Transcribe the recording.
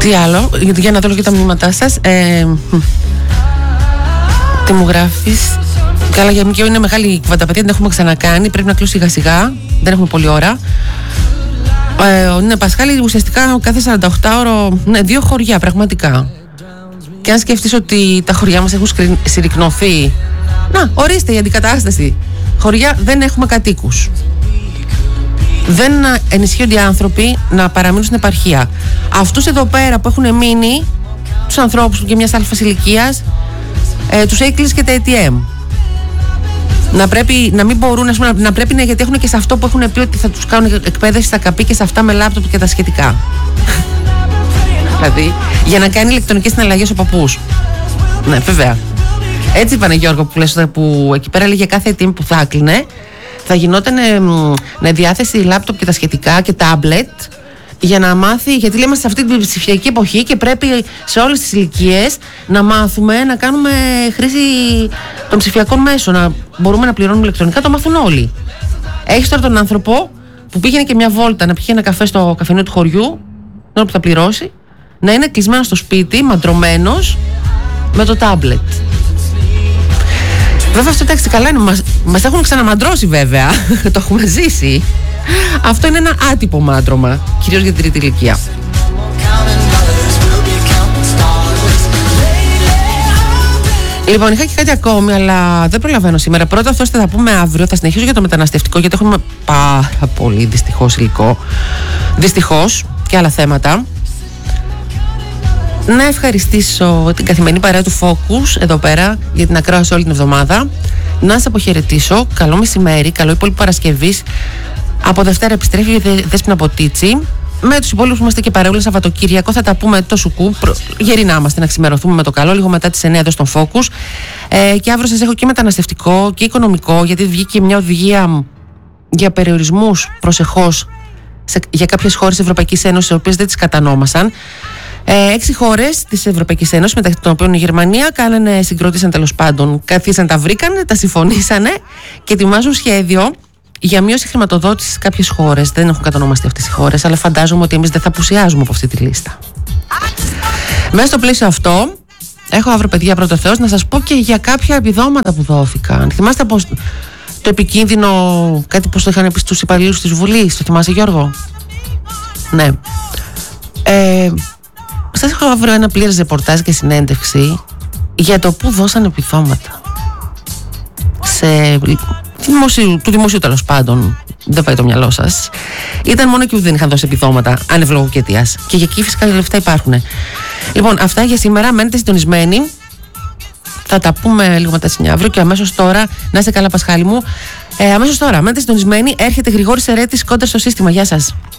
Τι άλλο, για να δω και τα μηνύματά σας. Τι μου γράφεις? Καλά, για ΜΚΟ είναι μεγάλη κουβέντα, παιδιά, δεν έχουμε ξανακάνει. Πρέπει να κλείσει σιγά σιγά. Δεν έχουμε πολλή ώρα. Ναι, Πασχάλη, ουσιαστικά κάθε 48ωρο. Ναι, 2 χωριά, πραγματικά. Και αν σκεφτείς ότι τα χωριά μας έχουν συρρικνωθεί. Να, ορίστε η αντικατάσταση. Χωριά δεν έχουμε κατοίκους. Δεν ενισχύονται οι άνθρωποι να παραμείνουν στην επαρχία. Αυτούς εδώ πέρα που έχουν μείνει, τους ανθρώπους και μιας αλφας ηλικίας, τους έκλεισε και τα ATM. Να μην μπορούν, να πρέπει να, γιατί έχουν και σε αυτό που έχουν πει ότι θα τους κάνουν εκπαίδευση στα καπί και σε αυτά με λάπτοπ και τα σχετικά. Δηλαδή, για να κάνει ηλεκτρονικές συναλλαγές ο παππούς. Ναι, βέβαια. Έτσι είπανε, Γιώργο, που λες, που εκεί πέρα λέγε κάθε ATM που θα έκλεινε, θα γινόταν διάθεση λάπτοπ και τα σχετικά και τάμπλετ για να μάθει, γιατί λέμε σε αυτή την ψηφιακή εποχή και πρέπει σε όλες τις ηλικίες να μάθουμε να κάνουμε χρήση των ψηφιακών μέσων, να μπορούμε να πληρώνουμε ηλεκτρονικά, το μάθουν όλοι. Έχεις τώρα τον άνθρωπο που πήγαινε και μια βόλτα να πιει ένα καφέ στο καφενείο του χωριού, την ώρα που θα πληρώσει, να είναι κλεισμένο στο σπίτι, μαντρωμένος με το τάμπλετ. Βέβαια αυτό, εντάξει, καλά είναι, μας έχουν ξαναμαντρώσει βέβαια, το έχουμε ζήσει. Αυτό είναι ένα άτυπο μάντρωμα, κυρίως για την τρίτη ηλικία. Λοιπόν, είχα και κάτι ακόμη, αλλά δεν προλαβαίνω σήμερα. Πρώτα αυτό θα πούμε αύριο, θα συνεχίσω για το μεταναστευτικό, γιατί έχουμε πάρα πολύ δυστυχώς υλικό. Δυστυχώς και άλλα θέματα. Να ευχαριστήσω την καθημερινή παρέα του Focus εδώ πέρα για την ακρόαση όλη την εβδομάδα. Να σας αποχαιρετήσω. Καλό μεσημέρι, καλό υπόλοιπο Παρασκευής. Από Δευτέρα επιστρέφει η Δέσποινα Ποτίτσι. Με τους υπόλοιπους που είμαστε και παρεούλες Σαββατοκύριακο θα τα πούμε το σουκού. Γερινά είμαστε να ξημερωθούμε με το καλό, λίγο μετά τις 9 εδώ στον Focus. Και αύριο σας έχω και μεταναστευτικό και οικονομικό, γιατί βγήκε μια οδηγία για περιορισμούς προσεχώς για κάποιες χώρες της Ευρωπαϊκής Ένωσης, οι οποίες δεν τις κατανόμασαν. 6 χώρες της Ευρωπαϊκής Ένωσης, μεταξύ των οποίων η Γερμανία, συγκρότησαν τέλος πάντων, καθίσαν, τα βρήκανε, τα συμφωνήσανε και ετοιμάζουν σχέδιο για μείωση χρηματοδότησης σε κάποιες χώρες. Δεν έχουν κατονομαστεί αυτές οι χώρες, αλλά φαντάζομαι ότι εμείς δεν θα απουσιάζουμε από αυτή τη λίστα. Μέσα στο πλαίσιο αυτό, έχω αύριο, παιδιά, πρώτο Θεός, να σας πω και για κάποια επιδόματα που δόθηκαν. Θυμάστε πως το επικίνδυνο, κάτι που το είχαν πει στους υπαλλήλους της Βουλής, το θυμάσαι, Γιώργο? Ναι. Σας έχω αύριο ένα πλήρες ρεπορτάζ και συνέντευξη για το που δώσαν επιδόματα του δημοσίου, τέλος πάντων. Δεν πάει το μυαλό σας. Ήταν μόνο και που δεν είχαν δώσει επιδόματα ανευλογοκαιτίας. Και για εκεί φυσικά λεφτά υπάρχουν. Λοιπόν, αυτά για σήμερα. Μένετε συντονισμένοι. Θα τα πούμε λίγο μετά στις 9 αύριο. Και αμέσως τώρα, να είστε καλά, Πασχάλη μου. Αμέσως τώρα, μένετε συντονισμένοι. Έρχεται Γρηγόρης Ερέτης, Κόντρα στο σύστημα. Γεια σας.